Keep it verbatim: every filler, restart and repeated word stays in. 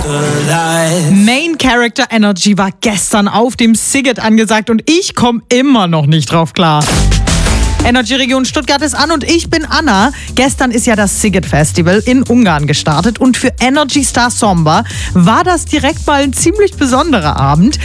Main Character Energy war gestern auf dem Sziget angesagt und ich komme immer noch nicht drauf klar. Energy Region Stuttgart ist an und ich bin Anna. Gestern ist ja das Sziget Festival in Ungarn gestartet und für Energy Star Somber war das direkt mal ein ziemlich besonderer Abend.